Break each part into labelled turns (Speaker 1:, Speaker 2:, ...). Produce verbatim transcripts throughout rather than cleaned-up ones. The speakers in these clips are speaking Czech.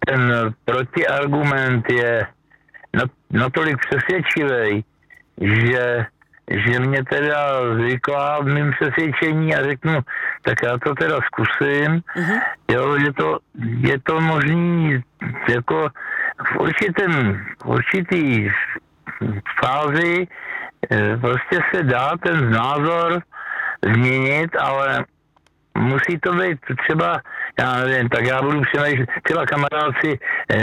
Speaker 1: ten protiargument je natolik přesvědčivý, že, že mě teda zvykla v mým přesvědčení a řeknu, tak já to teda zkusím. Mm-hmm. Jo, je to, je to možný jako v určitém, v určitý fázi prostě se dá ten názor změnit, ale musí to být třeba, já nevím, tak já budu přemýšlet, třeba kamarád si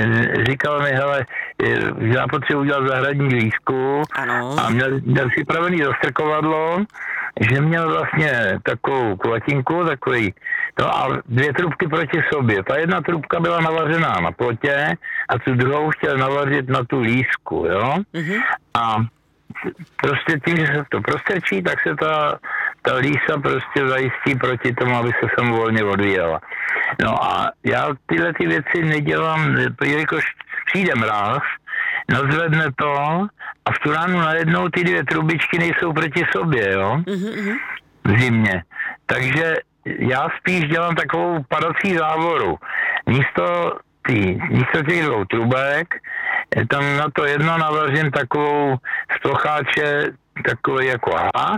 Speaker 1: říkal mi, hele, že já potřebuji udělat zahradní výzkum a měl, měl připravený zastrkovadlo, že měl vlastně takovou kulatinku, takový, no a dvě trubky proti sobě. Ta jedna trubka byla navařená na plotě a tu druhou chtěl navařit na tu lísku, jo? Mm-hmm. A prostě tím, že se to prostrčí, tak se ta, ta lísa prostě zajistí proti tomu, aby se samovolně odvíjela. No a já tyhle ty věci nedělám, jelikož přijde mráz, nazvedne to a v tu ránu najednou ty dvě trubičky nejsou proti sobě, jo? Mm-hmm. V zimě. Takže já spíš dělám takovou padací závoru. Místo, tý, místo těch dvou trubek tam na to jedno navařím takovou z plocháče, takový jako hák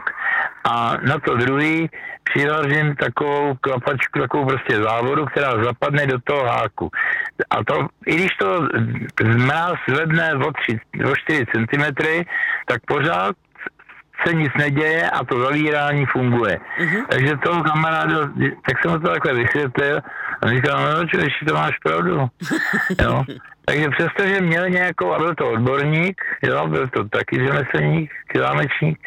Speaker 1: a na to druhý přivařím takovou klapačku, takovou prostě závodu, která zapadne do toho háku. A to, i když to mráz zvedne o, tři, o čtyři centimetry, tak pořád se nic neděje a to zavírání funguje. Uh-huh. Takže toho kamaráda, tak jsem to takhle vysvětlil a říkal, no čo, ještě to máš pravdu. Jo. Takže přestože měl nějakou, a byl to odborník, jo, byl to taky řemeslník, klámečník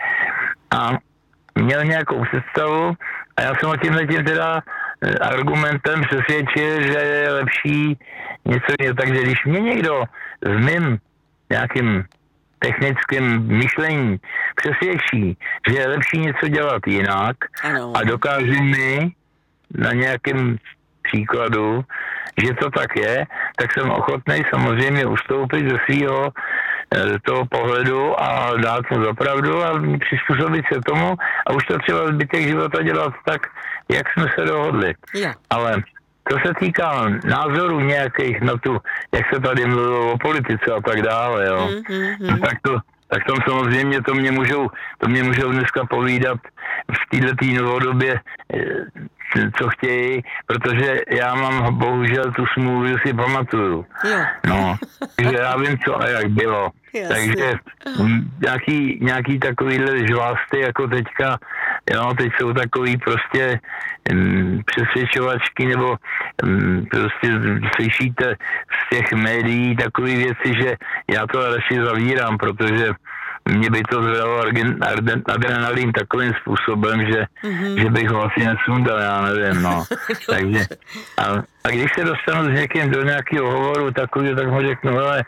Speaker 1: a měl nějakou představu a já jsem o tímhle tím teda argumentem přesvědčil, že je lepší něco jiného. Takže když mě někdo v mým nějakým technickém myšlení přesvědčí, že je lepší něco dělat jinak ano. A dokáže mi na nějakém příkladu, že to tak je, tak jsem ochotný samozřejmě ustoupit ze svého toho pohledu a dát mu za pravdu a přizpůsobit se tomu a už to třeba zbytek života dělat tak, jak jsme se dohodli. Ja. Ale to se týká názorů nějakých na tu, jak se tady mluvilo o politice a tak dále, jo. Mm-hmm. Tak to, tak tam samozřejmě to mě můžou, to mě můžou dneska povídat v této novodobě, co chtějí, protože já mám bohužel tu smůlu, že si pamatuju. Jo. No, takže já vím, co a jak bylo. Jasně. Takže nějaký, nějaký takovýhle žvásty, jako teďka, jo, teď jsou takový prostě m, přesvědčovačky, nebo m, prostě slyšíte z těch médií takové věci, že já to radši zavírám, protože mě by to zvedalo adrenalin takovým způsobem, že, mm-hmm. že bych ho asi nesundal, já nevím, no. Takže, a, a když se dostanu s někým do nějakého hovoru takového, tak mu řeknu, hele,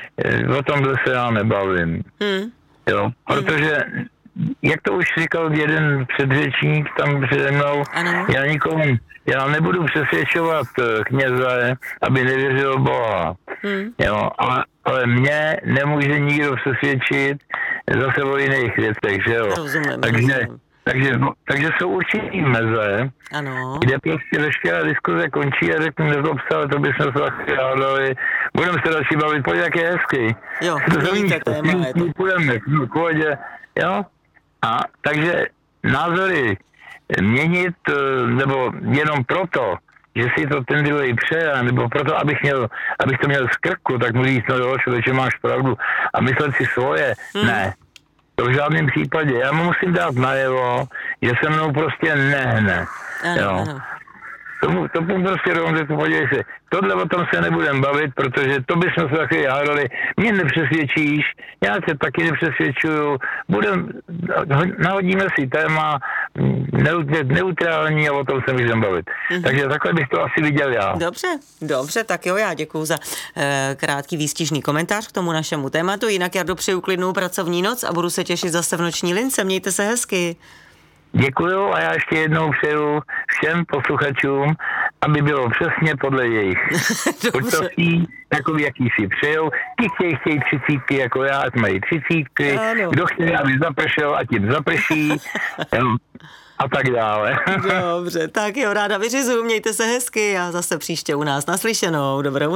Speaker 1: o tomhle se já nebavím. Mm. Jo, protože, jak to už říkal jeden předřečník tam přede mnou, ano. já nikomu, já nebudu přesvědčovat kněze, aby nevěřil Boha. Mm. Jo, ale, ale mě nemůže nikdo přesvědčit zase o jiných věcech, že jo.
Speaker 2: Rozumím,
Speaker 1: takže,
Speaker 2: rozumím.
Speaker 1: takže, takže jsou určitý meze, ano. Kde prostě veškerá diskuze končí a řeknu, nezlob se, ale to bychom se taky hádali. Budeme se další bavit, pojď, jak je hezky.
Speaker 2: Jo, to téma je to.
Speaker 1: Půjdeme v pohodě, jo. A takže názory měnit, nebo jenom proto, že si to ten druhý přeje, nebo proto, abych, měl, abych to měl z krku, tak mu říct, no jo, člověče, máš pravdu a myslet si svoje. Hmm. Ne, to v žádném případě. Já mu musím dát najevo, že se mnou prostě nehne. Ano, jo. Ano. Tomu, to prostě rovnou řeknu, podívej se, tohle o tom se nebudem bavit, protože to bychom se taky hádali, mě nepřesvědčíš, já tě taky nepřesvědčuju, budem, nahodíme si téma neutrální a o tom se můžeme bavit. Mm-hmm. Takže takhle bych to asi viděl já.
Speaker 2: Dobře, dobře, tak jo, já děkuju za e, krátký výstižný komentář k tomu našemu tématu, jinak já dopřeju klidnou pracovní noc a budu se těšit zase v noční lince, mějte se hezky.
Speaker 1: Děkuju a já ještě jednou přeju všem posluchačům, aby bylo přesně podle jejich počasí, takový, jaký si přejou. Ti chtějí, chtějí třicítky, jako já, ať mají třicítky. Ano. Kdo chtějí, aby zapršel, ať jim zaprší. A tak dále.
Speaker 2: Dobře, tak jo, ráda vyřizuju, mějte se hezky a zase příště u nás naslyšenou. Dobrou